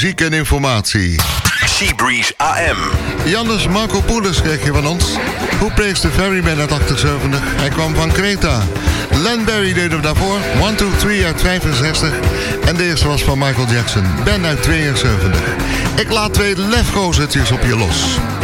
Muziek en informatie. Seabreeze AM. Janus Markopoulos kreeg je van ons. Who Plays the Ferryman uit 78. Hij kwam van Kreta. Len Barry deed hem daarvoor. 1, 2, 3 uit 65. En de eerste was van Michael Jackson. Ben uit 72. Ik laat 2 lefgozertjes op je los.